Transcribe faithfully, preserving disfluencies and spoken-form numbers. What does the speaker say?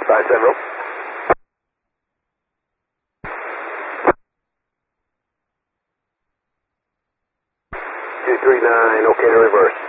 five seven. two three nine, okay to reverse.